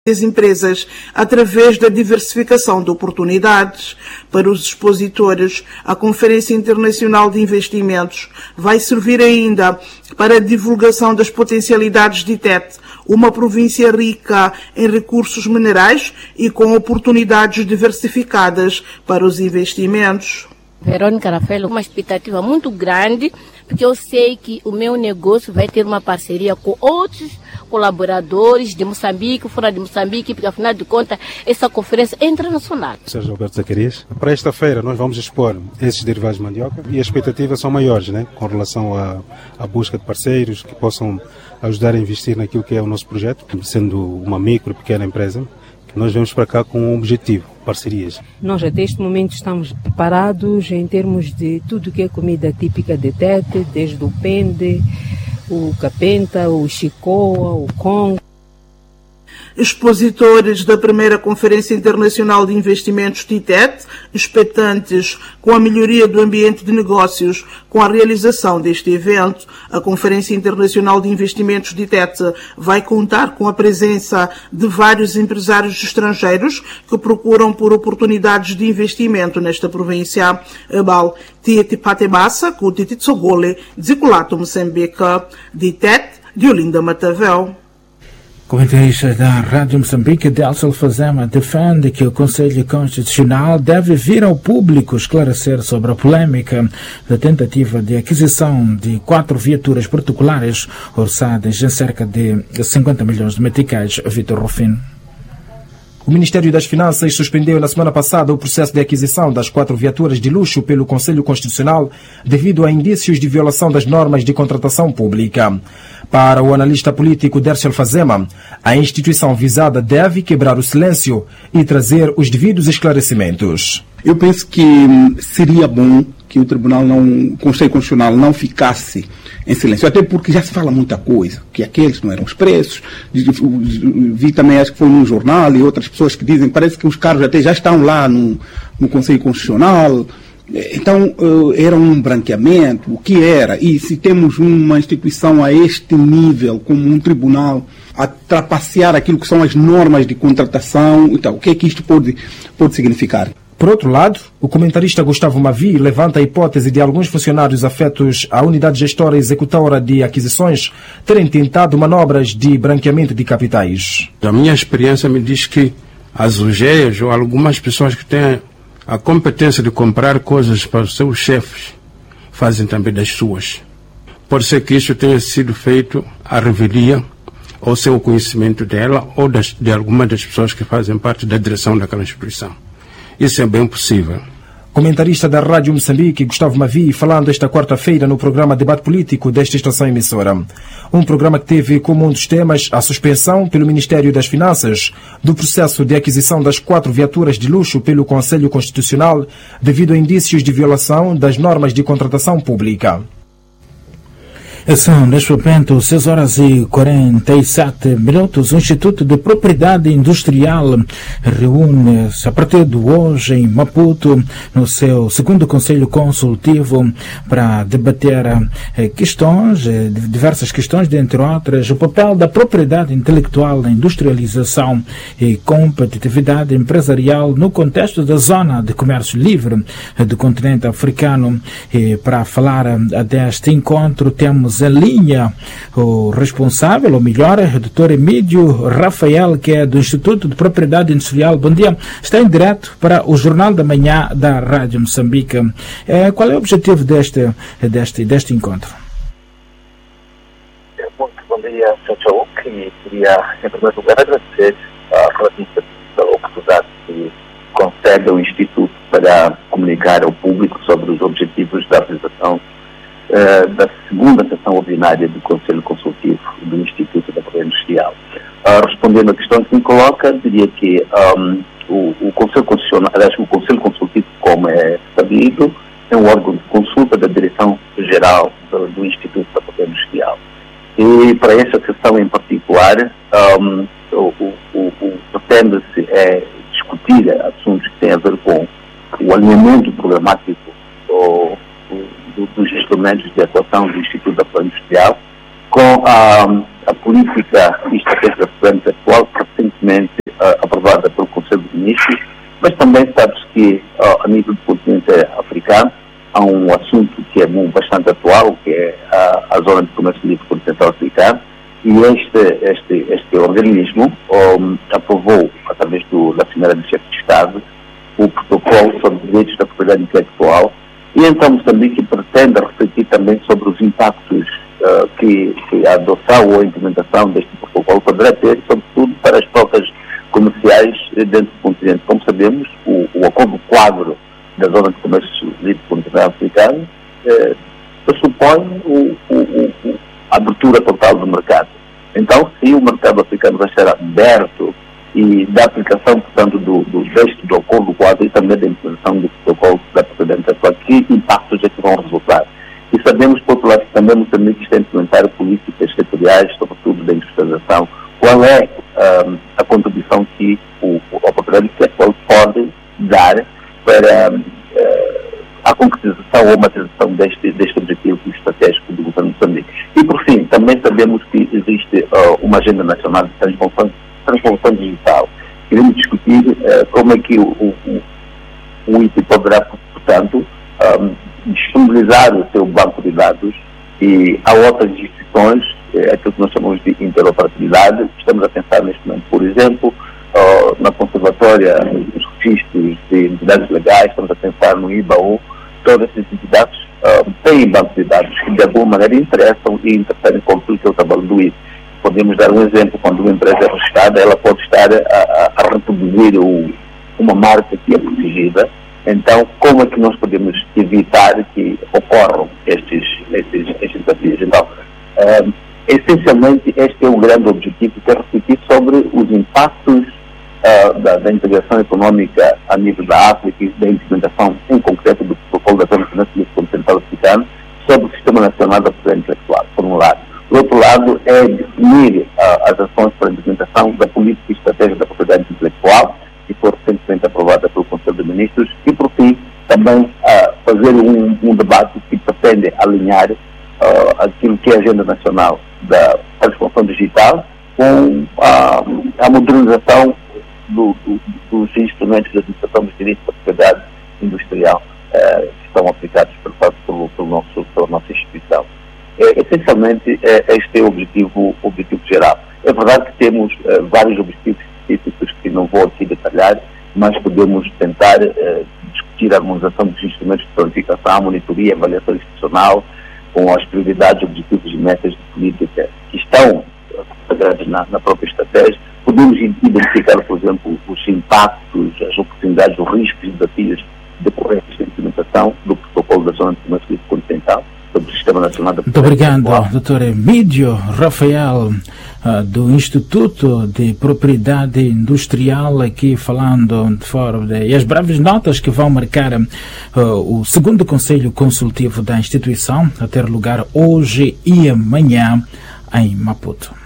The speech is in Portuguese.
das empresas através da diversificação de oportunidades. Para os expositores, a Conferência Internacional de Investimentos vai servir ainda para a divulgação das potencialidades de Tete, uma província rica em recursos minerais e com oportunidades diversificadas para os investimentos. Verônica Rafael, uma expectativa muito grande, porque eu sei que o meu negócio vai ter uma parceria com outros colaboradores de Moçambique, fora de Moçambique, porque afinal de contas essa conferência é internacional. Sérgio Alberto Zacarias, para esta feira nós vamos expor esses derivados de mandioca e as expectativas são maiores, né, com relação à busca de parceiros que possam ajudar a investir naquilo que é o nosso projeto, sendo uma micro, pequena empresa. Nós vamos para cá com um objetivo, parcerias. Nós até este momento estamos preparados em termos de tudo que é comida típica de Tete, desde o pende, o capenta, o chicoa, o congo. Expositores da primeira Conferência Internacional de Investimentos TITET, expectantes com a melhoria do ambiente de negócios com a realização deste evento. A Conferência Internacional de Investimentos TITET vai contar com a presença de vários empresários estrangeiros que procuram por oportunidades de investimento nesta província. Bal Tieti Patebassa, com o Titi Tsogole, Ziculato Moçambique, TITET, de Olinda Matavel. Comentarista da Rádio Moçambique, Delcio Alfazema, defende que o Conselho Constitucional deve vir ao público esclarecer sobre a polêmica da tentativa de aquisição de 4 viaturas particulares orçadas em cerca de 50 milhões de meticais. Vitor Rufino. O Ministério das Finanças suspendeu na semana passada o processo de aquisição das 4 viaturas de luxo pelo Conselho Constitucional devido a indícios de violação das normas de contratação pública. Para o analista político Dércio Alfazema, a instituição visada deve quebrar o silêncio e trazer os devidos esclarecimentos. Eu penso que seria bom que o Conselho Constitucional não ficasse em silêncio, até porque já se fala muita coisa, que aqueles não eram os preços. Vi também, acho que foi num jornal, e outras pessoas que dizem, parece que os carros até já estão lá no Conselho Constitucional. Então, era um branqueamento, o que era? E se temos uma instituição a este nível, como um tribunal, a trapacear aquilo que são as normas de contratação, então, o que é que isto pode significar? Por outro lado, o comentarista Gustavo Mavi levanta a hipótese de alguns funcionários afetos à unidade gestora e executora de aquisições terem tentado manobras de branqueamento de capitais. A minha experiência me diz que as UGEs ou algumas pessoas que têm a competência de comprar coisas para os seus chefes fazem também das suas. Pode ser que isso tenha sido feito à revelia ou sem o conhecimento dela ou de alguma das pessoas que fazem parte da direção daquela instituição. Isso é bem possível. Comentarista da Rádio Moçambique, Gustavo Mavi, falando esta quarta-feira no programa Debate Político desta estação emissora. Um programa que teve como um dos temas a suspensão pelo Ministério das Finanças do processo de aquisição das 4 viaturas de luxo pelo Conselho Constitucional devido a indícios de violação das normas de contratação pública. São, neste momento, 6h47. O Instituto de Propriedade Industrial reúne-se a partir de hoje em Maputo, no seu segundo Conselho Consultivo, para debater diversas questões, dentre outras, o papel da propriedade intelectual na industrialização e competitividade empresarial no contexto da Zona de Comércio Livre do continente africano. E para falar deste encontro, temos em linha o responsável, ou melhor, o Dr. Emílio Rafael, que é do Instituto de Propriedade Industrial. Bom dia, está em direto para o Jornal da Manhã da Rádio Moçambique. Qual é o objetivo deste encontro? Muito bom dia, Sr. e queria, em primeiro lugar, agradecer a oportunidade que concede ao Instituto para comunicar ao público sobre os objetivos da apresentação da segunda sessão ordinária do Conselho Consultivo do Instituto da Propriedade Industrial. Respondendo à questão que me coloca, diria que o Conselho Consultivo, como é sabido, é um órgão de consulta da Direção-Geral do Instituto da Propriedade Industrial. E para essa sessão em particular, pretende-se discutir assuntos que têm a ver com o alinhamento programático dos instrumentos de atuação do Instituto da Propriedade Industrial com a política e estratégia atual, recentemente aprovada pelo Conselho de Ministros, mas também sabe-se que a nível do continente africano há um assunto que é bastante atual, que é a Zona de Comércio Livre Continental Africano, e este organismo aprovou, através da Cimeira do Chefe de Estado, o protocolo sobre direitos da propriedade intelectual, e então Moçambique pretende refletir também sobre os impactos que a adoção ou a implementação deste protocolo poderá ter, sobretudo para as trocas comerciais dentro do continente. Como sabemos, o acordo quadro da Zona de Comércio Livre Continental Africano pressupõe a abertura total do mercado. Então, se o mercado africano vai ser aberto e da aplicação, portanto, do texto do acordo quadro e também da implementação do protocolo da propriedade intelectual, que impactos é que vão resultar? E sabemos, por outro lado, que também Moçambique está a implementar políticas setoriais, sobretudo da industrialização. Qual é a contribuição que a propriedade intelectual pode dar para a concretização ou materialização deste objetivo estratégico do governo de Moçambique? E, por fim, também sabemos que existe uma agenda nacional de transformação digital. Queremos discutir como é que o ITI poderá, portanto, disponibilizar o seu banco de dados e a outras instituições, aquilo que nós chamamos de interoperabilidade. Estamos a pensar neste momento, por exemplo, na conservatória dos registros de entidades legais, estamos a pensar no IBAU. Todas essas entidades têm bancos de dados que de alguma maneira interessam e interferem com tudo que é o trabalho do ITI. Podemos dar um exemplo: quando uma empresa é registrada, ela pode estar a reproduzir uma marca que é protegida. Então, como é que nós podemos evitar que ocorram estes desafios? Então, essencialmente, este é o grande objetivo, que é refletir sobre os impactos da integração econômica a nível da África e da implementação em concreto do protocolo da Zona de Comércio Continental Africano sobre o Sistema Nacional da Propriedade Intelectual, por um lado. Por outro lado, é definir as ações para a implementação da política e estratégia da propriedade intelectual, que foi recentemente aprovada pelo Conselho de Ministros, e, por fim, também fazer um debate que pretende alinhar aquilo que é a agenda nacional da transformação digital com a modernização dos instrumentos de administração dos direitos da propriedade industrial que estão aplicados pela nossa instituição. Essencialmente, este é o objetivo geral. É verdade que temos vários objetivos específicos que não vou aqui detalhar, mas podemos tentar discutir a harmonização dos instrumentos de planificação, monitoria, avaliação institucional, com as prioridades, objetivos e metas de política que estão consagrados na própria estratégia. Podemos identificar, por exemplo, os impactos, as oportunidades, os riscos e desafios decorrentes da implementação do protocolo da Zona de Comércio Livre Continental sobre o Sistema Nacional da Propriedade Intelectual. Muito obrigado, Dr. Emídio Rafael, do Instituto de Propriedade Industrial, aqui falando de fora e as breves notas que vão marcar o segundo Conselho Consultivo da instituição a ter lugar hoje e amanhã em Maputo.